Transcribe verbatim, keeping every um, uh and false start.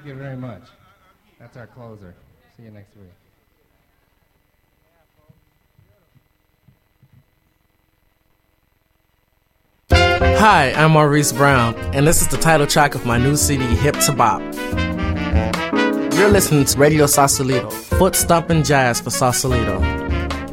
Thank you very much. That's our closer. See you next week. Hi, I'm Maurice Brown, and this is the title track of my new C D, Hip to Bop. You're listening to Radio Sausalito, foot stomping jazz for Sausalito.